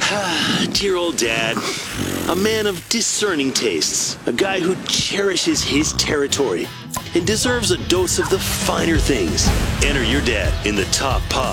Dear old dad. A man of discerning tastes. A guy who cherishes his territory and deserves a dose of the finer things. Enter your dad in the Top Pod.